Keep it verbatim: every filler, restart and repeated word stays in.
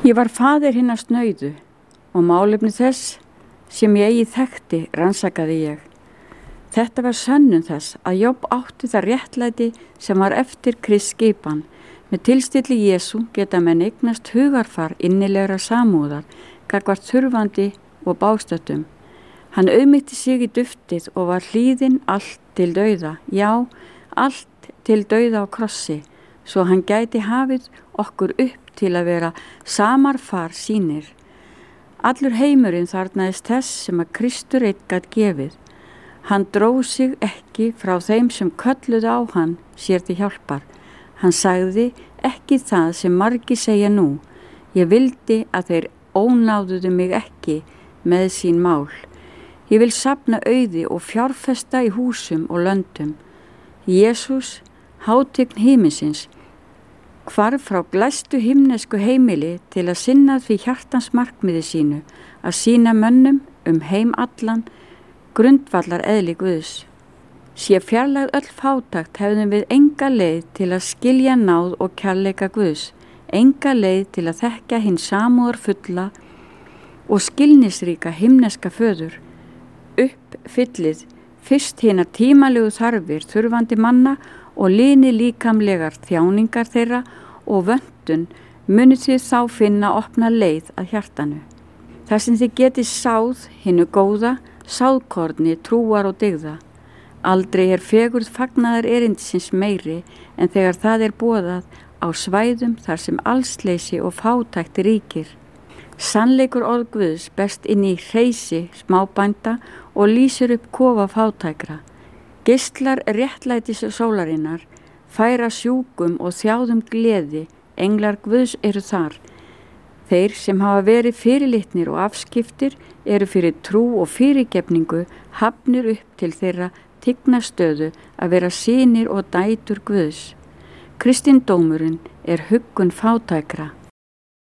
Ég var faðir hinna snauðu og málefni þess sem ég eigi þekkti rannsakaði ég. Þetta var sönnun þess að Jobb átti það réttlæti sem var eftir Krists skipan. Með tilstilli Jesú geta menn eignast hugarfar innilegra samúðar, gagnvart þurfandi og bástöttum. Hann auðmýtti sig í duftið og var hlýðinn allt til dauða, já, allt til dauða á krossi, svo hann gæti hafið okkur upp til að vera samarfar sínir. Allur heimurinn þarnaðist þess sem að Kristur einn gat gefið. Hann dróg sig ekki frá þeim sem kölluðu á hann sér til hjálpar. Hann sagði ekki það sem margir segja nú. Ég vildi að þeir ónáðuðu mig ekki með sín mál. Ég vil safna auði og fjárfesta í húsum og löndum. Jesús, hátign himinsins, hvarf frá glæstu himnesku heimili til að sinna því hjartans markmiði sínu, að sýna mönnum um heim allan grundvallar eðli Guðs. Sé fjarlægð öll fátakt hefðum við enga leið til að skilja náð og kærleika Guðs, enga leið til að þekkja hinn samúðar fulla og skilnisríka himneska föður. Uppfyllið fyrst hinnar tímalegu þarfir þurfandi manna og lini líkamlegar þjáningar þeirra og vöntun munið þið þá finna opna leið að hjartanu. Þar sem þið getið sáð hinnu góða, sáðkorni, trúar og dygða. Aldrei er fegurð fagnaðar erindisins meiri en þegar það er boðað á svæðum þar sem allsleysi og fátækt ríkir. Sannleikur orð Guðs best inn í hreysi smábænda og lýsir upp kofa fátækra. Geislar réttlætis sólarinnar færa sjúkum og þjáðum gleði, englar Guðs eru þar. Þeir sem hafa verið fyrirlitnir og afskiptir eru fyrir trú og fyrirgefningu hafnir upp til þeirra tignastöðu að vera synir og dætur Guðs. Kristindómurinn er huggun fátækra.